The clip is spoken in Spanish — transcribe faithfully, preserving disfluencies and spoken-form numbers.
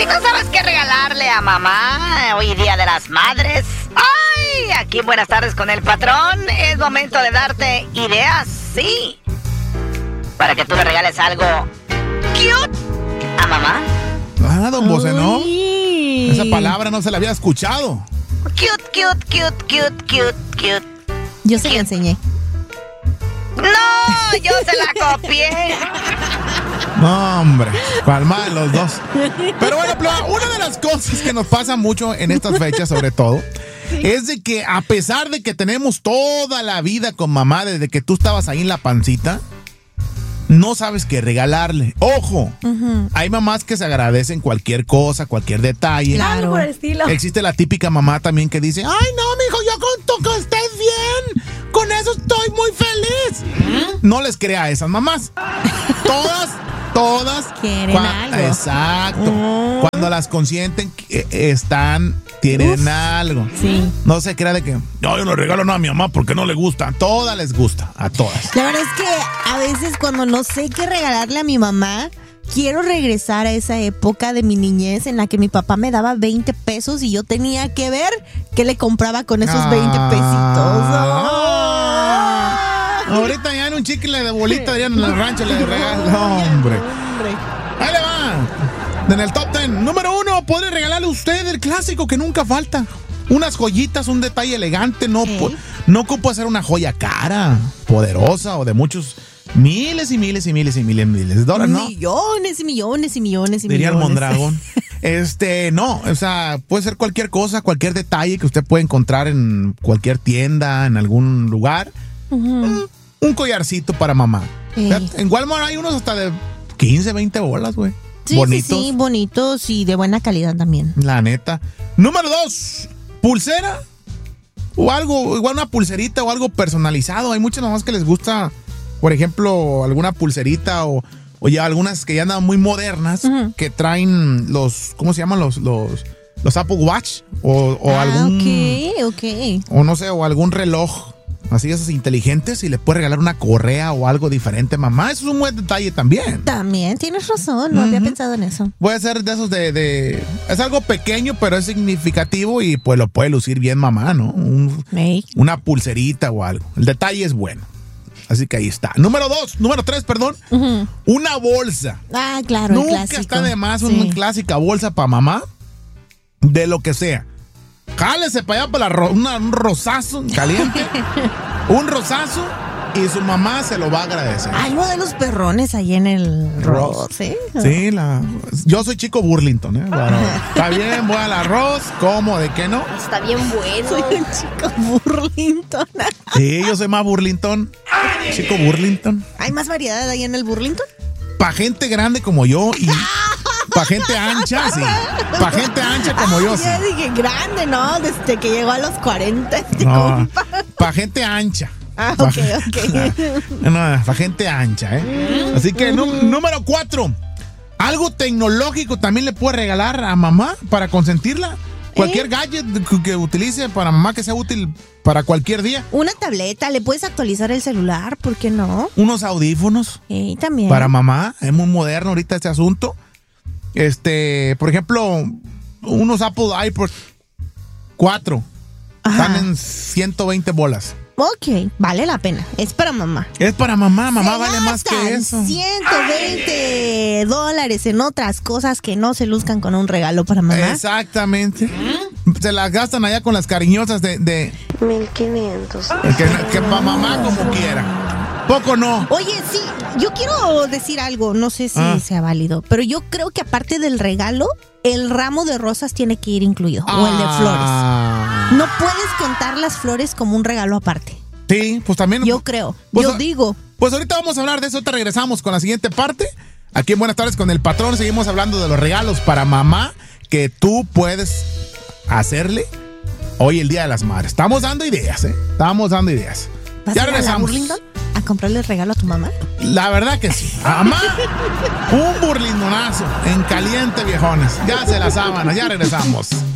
¿No sabes qué regalarle a mamá hoy día de las madres? ¡Ay! Aquí Buenas Tardes con el Patrón. Es momento de darte ideas, sí. Para que tú le regales algo cute a mamá. Ah, don Bose, ¿no? Esa palabra no se la había escuchado. Cute, cute, cute, cute, cute, cute. Yo se la enseñé. ¡No! Yo se la copié. No, hombre, palma de los dos. Pero bueno, una de las cosas que nos pasa mucho en estas fechas, sobre todo, sí, es de que a pesar de que tenemos toda la vida con mamá, desde que tú estabas ahí en la pancita, no sabes qué regalarle. ¡Ojo! Uh-huh. Hay mamás que se agradecen cualquier cosa, cualquier detalle. Claro, por el estilo. Existe la típica mamá también que dice, ¡ay, no, mijo, yo con tu que estés bien! ¡Con eso estoy muy feliz! ¿Mm? No les crea a esas mamás. Todas, todas. Quieren algo. Exacto. Uh. Cuando las consienten, eh, están, tienen Uf, algo. Sí. No se crea de que, no, yo no regalo nada a mi mamá porque no le gusta. A todas les gusta, a todas. La verdad es que a veces cuando no sé qué regalarle a mi mamá, quiero regresar a esa época de mi niñez en la que mi papá me daba veinte pesos y yo tenía que ver qué le compraba con esos ah. veinte pesitos. Ah. Ah. Ahorita ya en un chicle de bolita ya en el rancho le regalo. No, hombre. Ahí le va. En el top ten, número uno, puede regalarle a usted el clásico que nunca falta. Unas joyitas, un detalle elegante. No, po- no ocupa ser una joya cara, poderosa o de muchos miles y miles y miles y miles y miles de dólares, ¿no? Millones y millones y millones y Diría millones. Diría el Mondragón. Este, no, o sea, puede ser cualquier cosa, cualquier detalle que usted puede encontrar en cualquier tienda, en algún lugar. Uh-huh. Un, un collarcito para mamá. Sí. En Walmart hay unos hasta de quince, veinte bolas, güey. Sí, bonitos. Sí, sí, bonitos y de buena calidad también. La neta. Número dos, pulsera o algo, igual una pulserita o algo personalizado. Hay muchas mamás que les gusta, por ejemplo, alguna pulserita o, o ya algunas que ya andan muy modernas, uh-huh, que traen los, ¿cómo se llaman? Los, los, los Apple Watch o, o ah, algún, ok, ok. O no sé, o algún reloj. Así esos inteligentes y le puedes regalar una correa o algo diferente, mamá. Eso es un buen detalle también. También, tienes razón, no uh-huh. había pensado en eso. Puede ser de esos de, de... Es algo pequeño, pero es significativo y pues lo puede lucir bien mamá, ¿no? Un, hey. Una pulserita o algo. El detalle es bueno. Así que ahí está. Número dos, número tres, perdón. Uh-huh. Una bolsa. Ah, claro, Nunca el clásico. está de más sí. una clásica bolsa para mamá, de lo que sea. Jálese para allá para la ro- una, un rosazo caliente. Un rosazo y su mamá se lo va a agradecer. Hay modelos perrones ahí en el Ross, ¿sí? Sí, la, yo soy chico Burlington, ¿eh? Bueno, está bien, voy al arroz, ¿cómo? ¿De qué no? Está bien bueno. Soy un chico Burlington. Sí, yo soy más Burlington. Chico Burlington. ¿Hay más variedad ahí en el Burlington? Pa' gente grande como yo y... Pa' gente ancha, sí. Pa' gente ancha como yo, sí. Yo dije grande, ¿no? Desde que llegó a los cuarenta. Este no, pa' gente ancha. Ah, ok, ok. No, pa' gente ancha, ¿eh? Así que, nú- número cuatro. Algo tecnológico también le puede regalar a mamá para consentirla. Cualquier ¿Eh? gadget que utilice para mamá que sea útil para cualquier día. Una tableta, le puedes actualizar el celular, ¿por qué no? Unos audífonos. Sí, también. Para mamá, es muy moderno ahorita este asunto. Este, por ejemplo, unos Apple iPod cuatro. Ajá. Están en ciento veinte bolas. Ok, vale la pena. Es para mamá. Es para mamá, mamá se vale más que eso. ciento veinte dólares en otras cosas que no se luzcan con un regalo para mamá. Exactamente. ¿Mm? Se las gastan allá con las cariñosas de... de mil quinientos. Que, que para mamá como quiera. Poco no. Oye, sí, yo quiero decir algo, no sé si ah. sea válido, pero yo creo que aparte del regalo, el ramo de rosas tiene que ir incluido, ah. o el de flores. No puedes contar las flores como un regalo aparte. Sí, pues también. Yo creo, pues, yo digo. Pues ahorita vamos a hablar de eso, te regresamos con la siguiente parte. Aquí en Buenas Tardes con el Patrón seguimos hablando de los regalos para mamá que tú puedes hacerle hoy el Día de las Madres. Estamos dando ideas, ¿eh? Estamos dando ideas. Ya regresamos. ¿A comprarle el regalo a tu mamá? La verdad que sí. Mamá, un burlindonazo en caliente, viejones. Ya se las sábanas, ya regresamos.